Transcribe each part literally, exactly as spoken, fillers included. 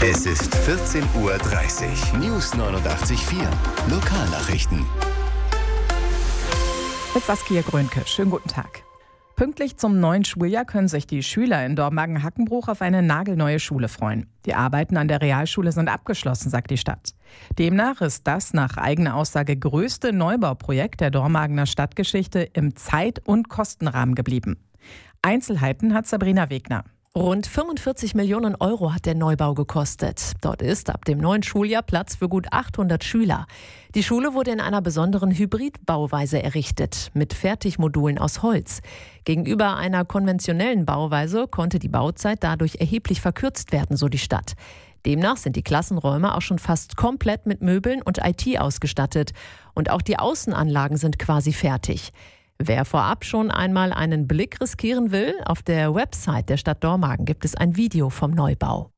Es ist vierzehn Uhr dreißig. News neunundachtzig Komma vier. Lokalnachrichten. Mit Saskia Grönke. Schönen guten Tag. Pünktlich zum neuen Schuljahr können sich die Schüler in Dormagen-Hackenbruch auf eine nagelneue Schule freuen. Die Arbeiten an der Realschule sind abgeschlossen, sagt die Stadt. Demnach ist das nach eigener Aussage größte Neubauprojekt der Dormagener Stadtgeschichte im Zeit- und Kostenrahmen geblieben. Einzelheiten hat Sabrina Wegner. Rund fünfundvierzig Millionen Euro hat der Neubau gekostet. Dort ist ab dem neuen Schuljahr Platz für gut achthundert Schüler. Die Schule wurde in einer besonderen Hybridbauweise errichtet, mit Fertigmodulen aus Holz. Gegenüber einer konventionellen Bauweise konnte die Bauzeit dadurch erheblich verkürzt werden, so die Stadt. Demnach sind die Klassenräume auch schon fast komplett mit Möbeln und I T ausgestattet. Und auch die Außenanlagen sind quasi fertig. Wer vorab schon einmal einen Blick riskieren will, auf der Website der Stadt Dormagen gibt es ein Video vom Neubau.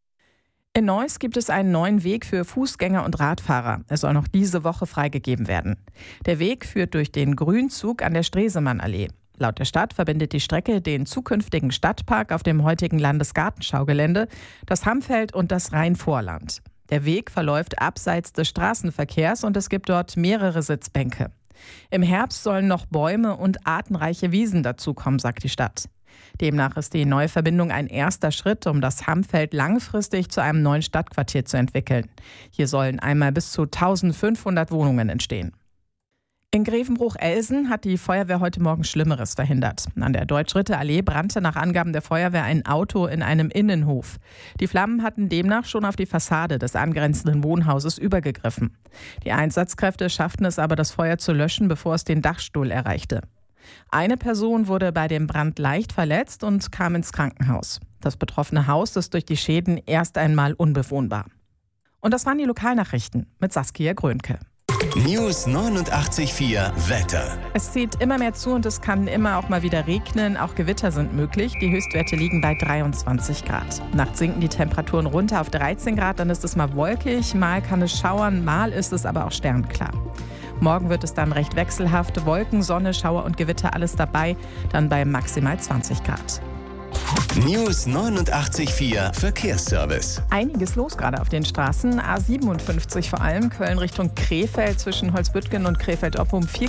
In Neuss gibt es einen neuen Weg für Fußgänger und Radfahrer. Er soll noch diese Woche freigegeben werden. Der Weg führt durch den Grünzug an der Stresemannallee. Laut der Stadt verbindet die Strecke den zukünftigen Stadtpark auf dem heutigen Landesgartenschaugelände, das Hammfeld und das Rheinvorland. Der Weg verläuft abseits des Straßenverkehrs und es gibt dort mehrere Sitzbänke. Im Herbst sollen noch Bäume und artenreiche Wiesen dazukommen, sagt die Stadt. Demnach ist die neue Verbindung ein erster Schritt, um das Hammfeld langfristig zu einem neuen Stadtquartier zu entwickeln. Hier sollen einmal bis zu eintausendfünfhundert Wohnungen entstehen. In Grevenbruch-Elsen hat die Feuerwehr heute Morgen Schlimmeres verhindert. An der Deutsch-Ritter-Allee brannte nach Angaben der Feuerwehr ein Auto in einem Innenhof. Die Flammen hatten demnach schon auf die Fassade des angrenzenden Wohnhauses übergegriffen. Die Einsatzkräfte schafften es aber, das Feuer zu löschen, bevor es den Dachstuhl erreichte. Eine Person wurde bei dem Brand leicht verletzt und kam ins Krankenhaus. Das betroffene Haus ist durch die Schäden erst einmal unbewohnbar. Und das waren die Lokalnachrichten mit Saskia Grönke. News neunundachtzig Komma vier Wetter. Es zieht immer mehr zu und es kann immer auch mal wieder regnen. Auch Gewitter sind möglich. Die Höchstwerte liegen bei dreiundzwanzig Grad. Nachts sinken die Temperaturen runter auf dreizehn Grad. Dann ist es mal wolkig, mal kann es schauern, mal ist es aber auch sternklar. Morgen wird es dann recht wechselhaft. Wolken, Sonne, Schauer und Gewitter, alles dabei. Dann bei maximal zwanzig Grad. News neunundachtzig Komma vier Verkehrsservice. Einiges los gerade auf den Straßen. A siebenundfünfzig vor allem, Köln Richtung Krefeld zwischen Holzbüttgen und Krefeld-Oppum vier